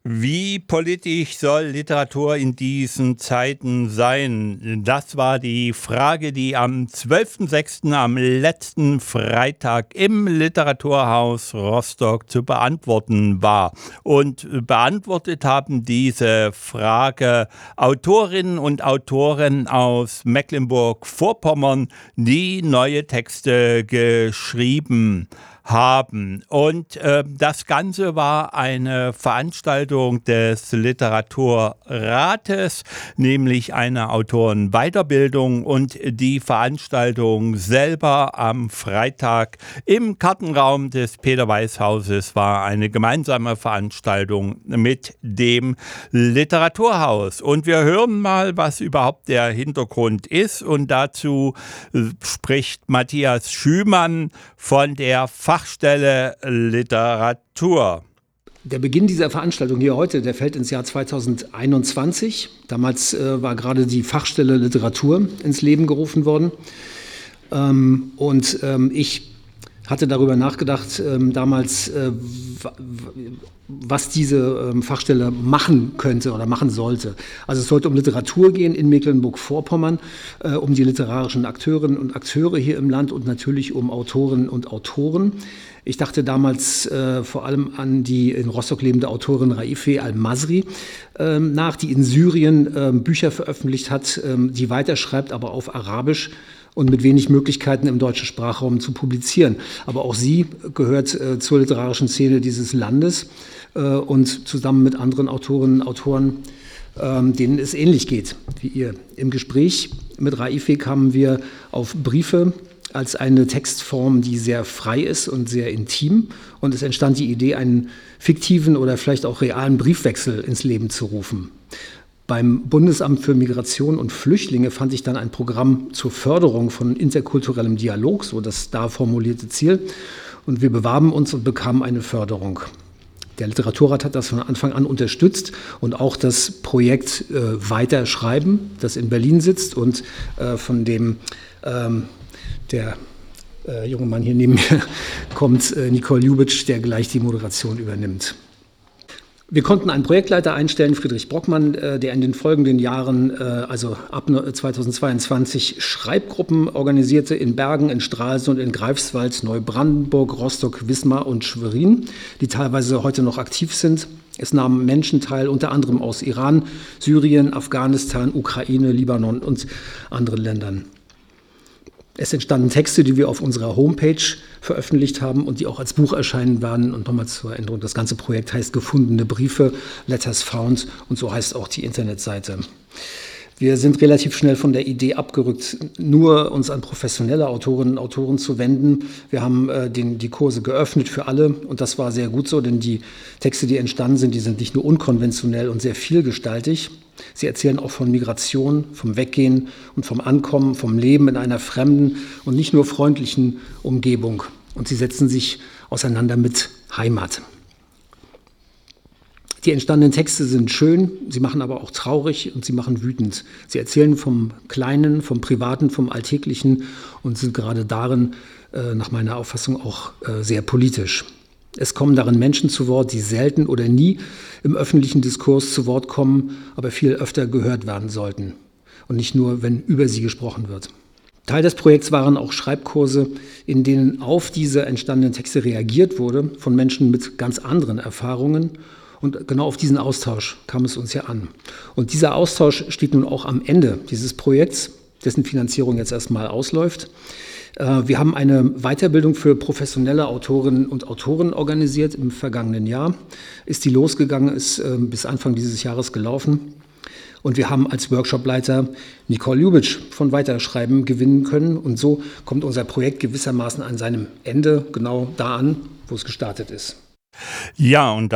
Wie politisch soll Literatur in diesen Zeiten sein? Das war die Frage, die am 12.06. am letzten Freitag im Literaturhaus Rostock zu beantworten war. Und beantwortet haben diese Frage Autorinnen und Autoren aus Mecklenburg-Vorpommern, die neue Texte geschrieben haben. Und das Ganze war eine Veranstaltung des Literaturrates, nämlich eine Autorenweiterbildung, und die Veranstaltung selber am Freitag im Kartenraum des Peter-Weiß-Hauses war eine gemeinsame Veranstaltung mit dem Literaturhaus. Und wir hören mal, was überhaupt der Hintergrund ist, und dazu spricht Matthias Schümann von der Fachstelle Literatur. Der Beginn dieser Veranstaltung hier heute, der fällt ins Jahr 2021. Damals war gerade die Fachstelle Literatur ins Leben gerufen worden. Ich hatte darüber nachgedacht, damals, was diese Fachstelle machen könnte oder machen sollte. Also es sollte um Literatur gehen in Mecklenburg-Vorpommern, um die literarischen Akteurinnen und Akteure hier im Land und natürlich um Autorinnen und Autoren. Ich dachte damals vor allem an die in Rostock lebende Autorin Raifeh Al-Masri nach, die in Syrien Bücher veröffentlicht hat, die weiterschreibt, aber auf Arabisch und mit wenig Möglichkeiten im deutschen Sprachraum zu publizieren. Aber auch sie gehört zur literarischen Szene dieses Landes und zusammen mit anderen Autorinnen und Autoren, denen es ähnlich geht wie ihr. Im Gespräch mit Raifeh kamen wir auf Briefe als eine Textform, die sehr frei ist und sehr intim. Und es entstand die Idee, einen fiktiven oder vielleicht auch realen Briefwechsel ins Leben zu rufen. Beim Bundesamt für Migration und Flüchtlinge fand sich dann ein Programm zur Förderung von interkulturellem Dialog, so das da formulierte Ziel. Und wir bewarben uns und bekamen eine Förderung. Der Literaturrat hat das von Anfang an unterstützt und auch das Projekt Weiterschreiben, das in Berlin sitzt und von dem der junge Mann hier neben mir kommt, Nicole Lubitsch, der gleich die Moderation übernimmt. Wir konnten einen Projektleiter einstellen, Friedrich Brockmann, der in den folgenden Jahren, also ab 2022, Schreibgruppen organisierte in Bergen, in Stralsund, in Greifswald, Neubrandenburg, Rostock, Wismar und Schwerin, die teilweise heute noch aktiv sind. Es nahmen Menschen teil, unter anderem aus Iran, Syrien, Afghanistan, Ukraine, Libanon und anderen Ländern. Es entstanden Texte, die wir auf unserer Homepage veröffentlicht haben und die auch als Buch erscheinen werden. Und nochmal zur Erinnerung, das ganze Projekt heißt Gefundene Briefe, Letters Found, und so heißt auch die Internetseite. Wir sind relativ schnell von der Idee abgerückt, nur uns an professionelle Autorinnen und Autoren zu wenden. Wir haben die Kurse geöffnet für alle, und das war sehr gut so, denn die Texte, die entstanden sind, die sind nicht nur unkonventionell und sehr vielgestaltig. Sie erzählen auch von Migration, vom Weggehen und vom Ankommen, vom Leben in einer fremden und nicht nur freundlichen Umgebung. Und sie setzen sich auseinander mit Heimat. Die entstandenen Texte sind schön, sie machen aber auch traurig und sie machen wütend. Sie erzählen vom Kleinen, vom Privaten, vom Alltäglichen und sind gerade darin, nach meiner Auffassung, auch sehr politisch. Es kommen darin Menschen zu Wort, die selten oder nie im öffentlichen Diskurs zu Wort kommen, aber viel öfter gehört werden sollten. Und nicht nur, wenn über sie gesprochen wird. Teil des Projekts waren auch Schreibkurse, in denen auf diese entstandenen Texte reagiert wurde von Menschen mit ganz anderen Erfahrungen. Und genau auf diesen Austausch kam es uns ja an. Und dieser Austausch steht nun auch am Ende dieses Projekts, dessen Finanzierung jetzt erstmal ausläuft. Wir haben eine Weiterbildung für professionelle Autorinnen und Autoren organisiert im vergangenen Jahr. Ist die losgegangen, ist bis Anfang dieses Jahres gelaufen. Und wir haben als Workshopleiter Nicole Lubitsch von Weiterschreiben gewinnen können. Und so kommt unser Projekt gewissermaßen an seinem Ende genau da an, wo es gestartet ist. Ja, und